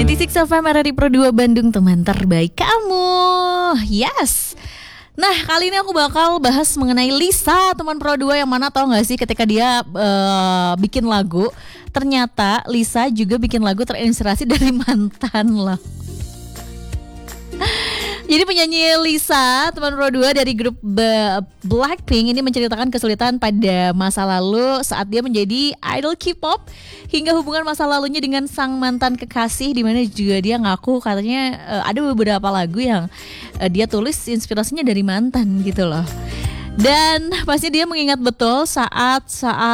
96 FM RRI Pro 2 Bandung, teman terbaik kamu. Yes. Nah, kali ini aku bakal bahas mengenai Lisa, teman Pro 2, yang mana tau gak sih ketika dia bikin lagu, ternyata Lisa juga bikin lagu terinspirasi dari mantan loh. Jadi penyanyi Lisa, teman Pro 2 dari grup Blackpink ini menceritakan kesulitan pada masa lalu saat dia menjadi idol K-pop, hingga hubungan masa lalunya dengan sang mantan kekasih, di mana juga dia ngaku katanya ada beberapa lagu yang dia tulis inspirasinya dari mantan gitu loh. Dan pasti dia mengingat betul saat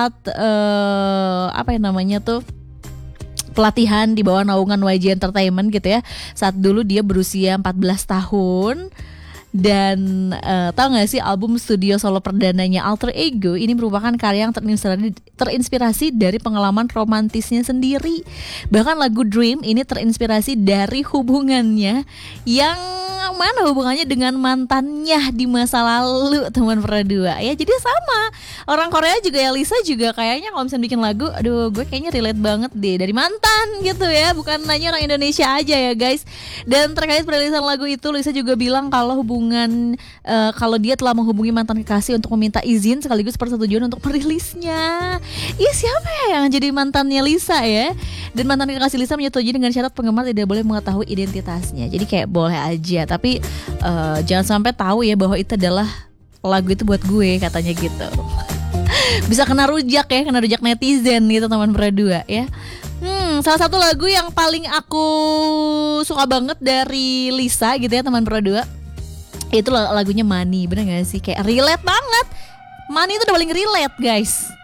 apa yang namanya tuh, pelatihan di bawah naungan YG Entertainment gitu ya. Saat dulu dia berusia 14 tahun. Dan tahu gak sih album studio solo perdananya Alter Ego ini merupakan karya yang terinspirasi dari pengalaman romantisnya sendiri. Bahkan lagu Dream ini terinspirasi dari hubungannya yang mana hubungannya dengan mantannya di masa lalu, teman Pro 2 ya. Jadi sama, orang Korea juga ya, Lisa juga kayaknya kalau misalnya bikin lagu, aduh gue kayaknya relate banget deh dari mantan gitu ya, bukan hanya orang Indonesia aja ya guys. Dan terkait perilisan lagu itu, Lisa juga bilang kalau kalau dia telah menghubungi mantan kekasih untuk meminta izin sekaligus persetujuan untuk merilisnya. Iya, siapa ya yang jadi mantannya Lisa ya? Dan mantan kekasih Lisa menyetujui dengan syarat penggemar tidak boleh mengetahui identitasnya. Jadi kayak boleh aja, tapi jangan sampai tahu ya bahwa itu adalah lagu itu buat gue, katanya gitu. Bisa kena rujak ya, kena rujak netizen gitu teman Pro 2 ya. Salah satu lagu yang paling aku suka banget dari Lisa gitu ya teman Pro 2, itu lagunya Money. Bener gak sih? Kayak relate banget. Money itu udah paling relate guys.